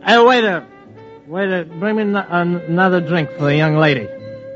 Hey, waiter, bring me another drink for the young lady.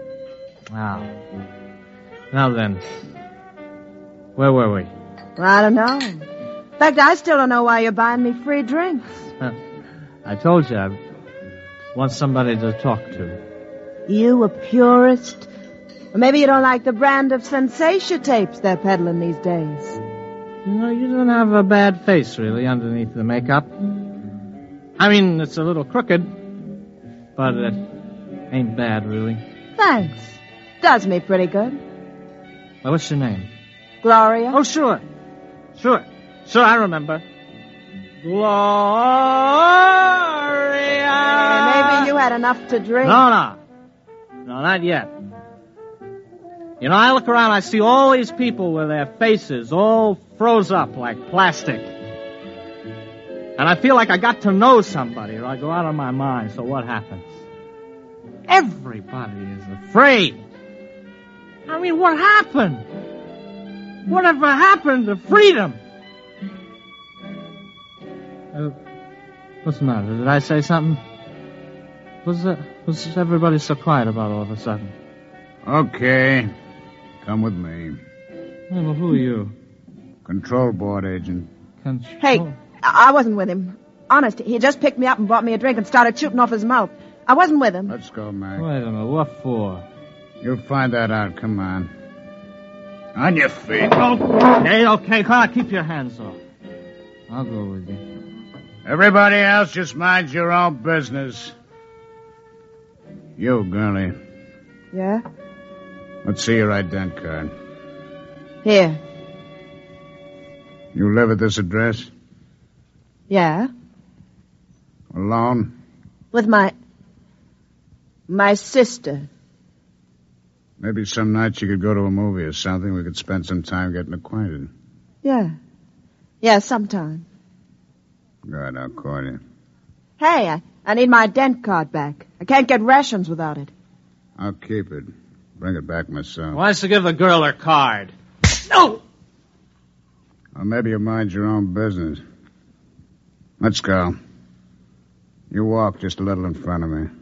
Now then, where were we? Well, I don't know. In fact, I still don't know why you're buying me free drinks. I told you I want somebody to talk to. You a purist? Or maybe you don't like the brand of sensation tapes they're peddling these days. You know, you don't have a bad face, really, underneath the makeup. I mean, it's a little crooked, but it ain't bad, really. Thanks. Does me pretty good. Well, what's your name? Gloria? Oh, sure, I remember. Gloria! Maybe you had enough to drink. No, not yet. You know, I look around, I see all these people with their faces all froze up like plastic. And I feel like I got to know somebody, or I go out of my mind. So what happens? Everybody is afraid. I mean, what happened? Whatever happened to freedom? What's the matter? Did I say something? What's everybody so quiet about all of a sudden? Okay. Come with me. Hey, well, who are you? Control board agent. Hey, I wasn't with him. Honest, he just picked me up and bought me a drink and started shooting off his mouth. I wasn't with him. Let's go, Mac. Wait a minute, what for? You'll find that out. Come on. On your feet. Okay, come on, keep your hands off. I'll go with you. Everybody else just mind your own business. You, girlie. Yeah? Let's see your ident card. Here. You live at this address? Yeah? Alone? With my sister. Maybe some night you could go to a movie or something. We could spend some time getting acquainted. Yeah. Yeah, sometime. Good, I'll call you. Hey, I need my ident card back. I can't get rations without it. I'll keep it. Bring it back myself. Why don't you give the girl her card? No! Well, maybe you mind your own business. Let's go. You walk just a little in front of me.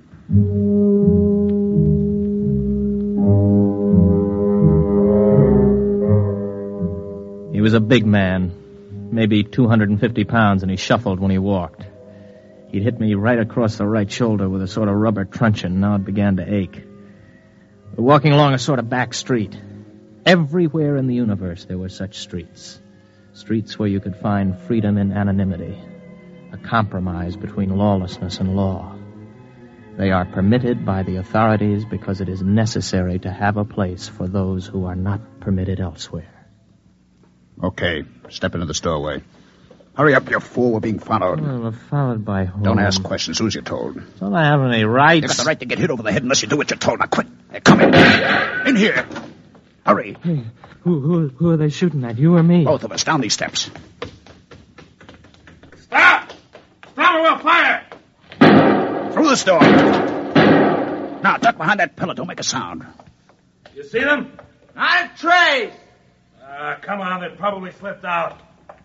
He was a big man, maybe 250 pounds, and he shuffled when he walked. He'd hit me right across the right shoulder with a sort of rubber truncheon. Now it began to ache. We're walking along a sort of back street. Everywhere in the universe there were such streets. Streets where you could find freedom in anonymity, a compromise between lawlessness and law. They are permitted by the authorities because it is necessary to have a place for those who are not permitted elsewhere. Okay, step into the doorway. Hurry up, you fool. We're being followed. Well, we're followed by whom? Don't ask questions. Who's you told? Don't I have any rights? You got the right to get hit over the head unless you do what you're told. Now, quick. Come in. In here. Hurry. Hey, who are they shooting at, you or me? Both of us. Down these steps. Stop! Stop or we'll fire! Through this door. Now, duck behind that pillar. Don't make a sound. You see them? Not a trace! Come on, they probably slipped out.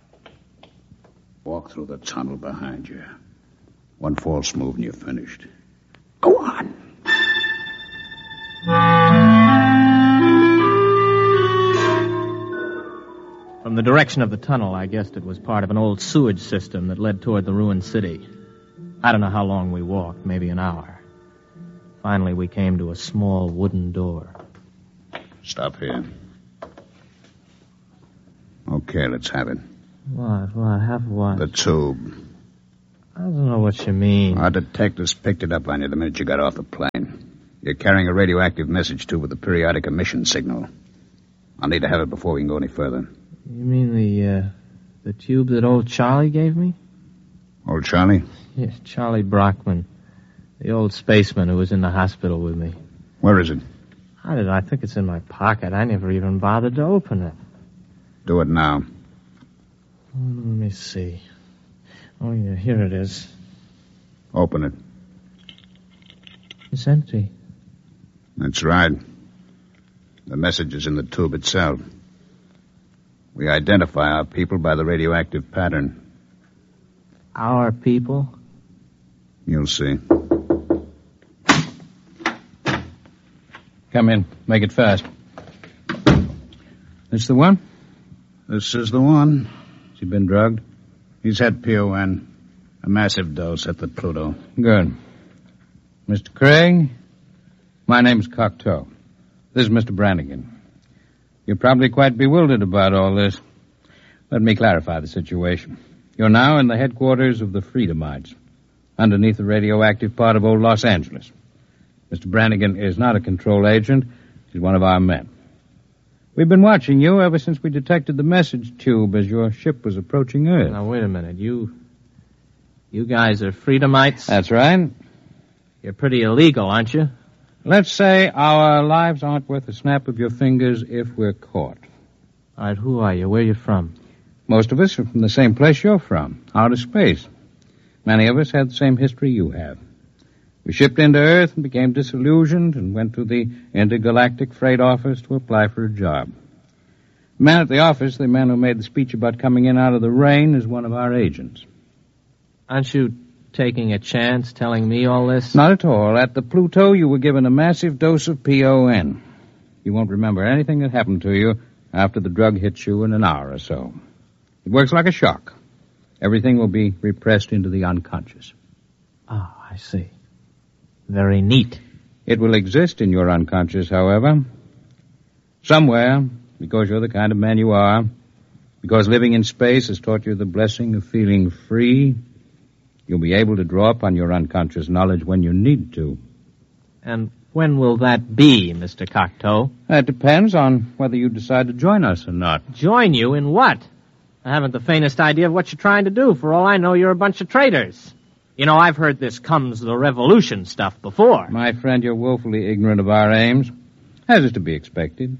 Walk through the tunnel behind you. One false move and you're finished. Go on. From the direction of the tunnel, I guessed it was part of an old sewage system that led toward the ruined city. I don't know how long we walked, maybe an hour. Finally, we came to a small wooden door. Stop here. Okay, let's have it. What? Have what? The tube. I don't know what you mean. Our detectives picked it up on you the minute you got off the plane. You're carrying a radioactive message tube with a periodic emission signal. I'll need to have it before we can go any further. You mean the tube that old Charlie gave me? Old Charlie? Yes, Charlie Brockman. The old spaceman who was in the hospital with me. Where is it? I think it's in my pocket. I never even bothered to open it. Do it now. Let me see. Oh, yeah, here it is. Open it. It's empty. That's right. The message is in the tube itself. We identify our people by the radioactive pattern. Our people? You'll see. Come in. Make it fast. This the one? This is the one. Has he been drugged? He's had PON. A massive dose at the Pluto. Good. Mr. Craig, my name's Cocteau. This is Mr. Brannigan. You're probably quite bewildered about all this. Let me clarify the situation. You're now in the headquarters of the Freedomites, underneath the radioactive part of old Los Angeles. Mr. Brannigan is not a control agent. He's one of our men. We've been watching you ever since we detected the message tube as your ship was approaching Earth. Now, wait a minute. You guys are Freedomites? That's right. You're pretty illegal, aren't you? Let's say our lives aren't worth a snap of your fingers if we're caught. All right, who are you? Where are you from? Most of us are from the same place you're from, outer space. Many of us had the same history you have. We shipped into Earth and became disillusioned and went to the intergalactic freight office to apply for a job. The man at the office, the man who made the speech about coming in out of the rain, is one of our agents. Aren't you taking a chance telling me all this? Not at all. At the Pluto, you were given a massive dose of PON. You won't remember anything that happened to you after the drug hits you in an hour or so. It works like a shock. Everything will be repressed into the unconscious. Oh, I see. Very neat. It will exist in your unconscious, however. Somewhere, because you're the kind of man you are, because living in space has taught you the blessing of feeling free, you'll be able to draw upon your unconscious knowledge when you need to. And when will that be, Mr. Cocteau? That depends on whether you decide to join us or not. Join you in what? I haven't the faintest idea of what you're trying to do. For all I know, you're a bunch of traitors. You know, I've heard this comes the revolution stuff before. My friend, you're woefully ignorant of our aims, as is to be expected.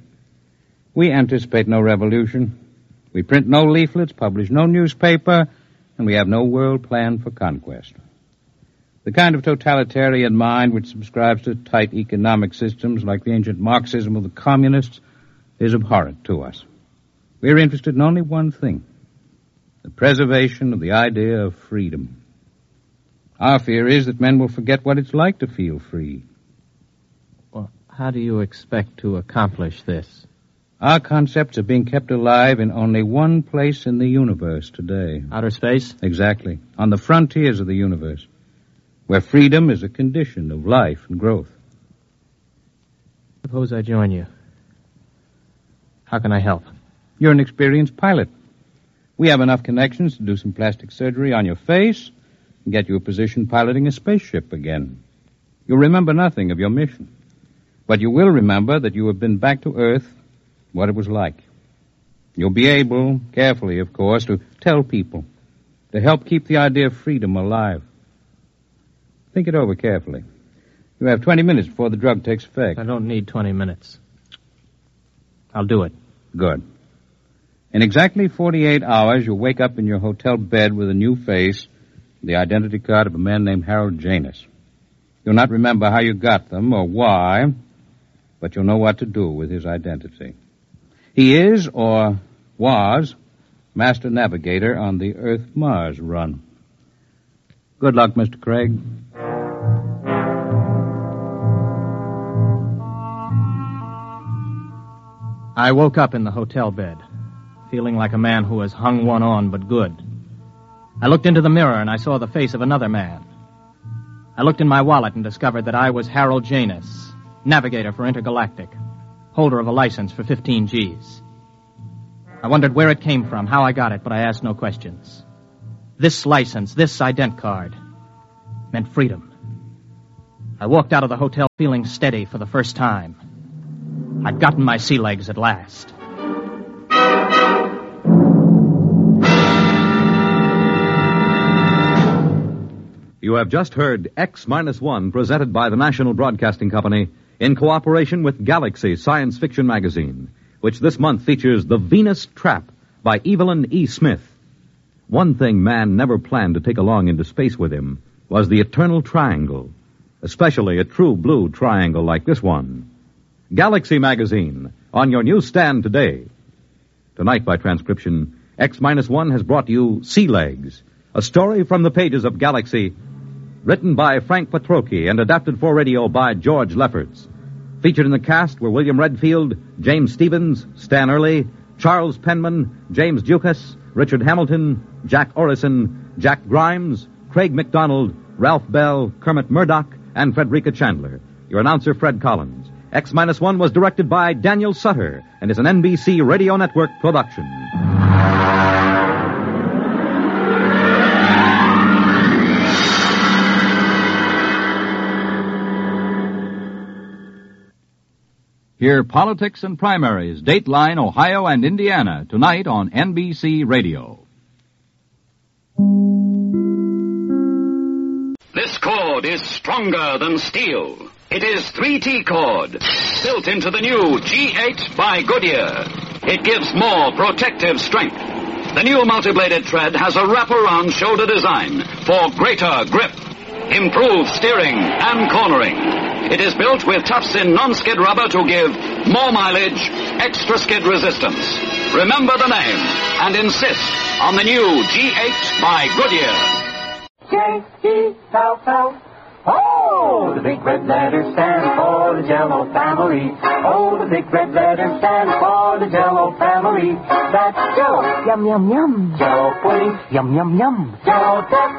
We anticipate no revolution. We print no leaflets, publish no newspaper, and we have no world plan for conquest. The kind of totalitarian mind which subscribes to tight economic systems like the ancient Marxism of the communists is abhorrent to us. We're interested in only one thing, the preservation of the idea of freedom. Our fear is that men will forget what it's like to feel free. Well, how do you expect to accomplish this? Our concepts are being kept alive in only one place in the universe today. Outer space? Exactly. On the frontiers of the universe, where freedom is a condition of life and growth. Suppose I join you. How can I help? You're an experienced pilot. We have enough connections to do some plastic surgery on your face and get you a position piloting a spaceship again. You'll remember nothing of your mission, but you will remember that you have been back to Earth, what it was like. You'll be able, carefully, of course, to tell people, to help keep the idea of freedom alive. Think it over carefully. You have 20 minutes before the drug takes effect. I don't need 20 minutes. I'll do it. Good. In exactly 48 hours, you'll wake up in your hotel bed with a new face, the identity card of a man named Harold Janus. You'll not remember how you got them or why, but you'll know what to do with his identity. He is, or was, master navigator on the Earth-Mars run. Good luck, Mr. Craig. I woke up in the hotel bed, feeling like a man who has hung one on but good. I looked into the mirror and I saw the face of another man. I looked in my wallet and discovered that I was Harold Janus, navigator for Intergalactic, holder of a license for 15 Gs. I wondered where it came from, how I got it, but I asked no questions. This license, this ident card, meant freedom. I walked out of the hotel feeling steady for the first time. I'd gotten my sea legs at last. You have just heard X-1 presented by the National Broadcasting Company in cooperation with Galaxy Science Fiction Magazine, which this month features The Venus Trap by Evelyn E. Smith. One thing man never planned to take along into space with him was the eternal triangle, especially a true blue triangle like this one. Galaxy Magazine, on your newsstand today. Tonight, by transcription, X-1 has brought you Sea Legs, a story from the pages of Galaxy Written by Frank Petrocchi and adapted for radio by George Lefferts. Featured in the cast were William Redfield, James Stevens, Stan Early, Charles Penman, James Dukas, Richard Hamilton, Jack Orison, Jack Grimes, Craig McDonald, Ralph Bell, Kermit Murdoch, and Frederica Chandler. Your announcer, Fred Collins. X-1 was directed by Daniel Sutter and is an NBC Radio Network production. Hear Politics and Primaries, Dateline, Ohio, and Indiana, tonight on NBC Radio. This cord is stronger than steel. It is 3T cord, built into the new G8 by Goodyear. It gives more protective strength. The new multi-bladed thread has a wraparound shoulder design for greater grip, improved steering and cornering. It is built with tough-in non-skid rubber to give more mileage, extra skid resistance. Remember the name and insist on the new G8 by Goodyear. J-E-L-L. Oh, the big red letters stand for the Jell-O family. Oh, the big red letters stand for the Jell-O family. That's Jell-O. Yum, yum, yum. Jell-O pudding. Yum, yum, yum. Jell-O duck.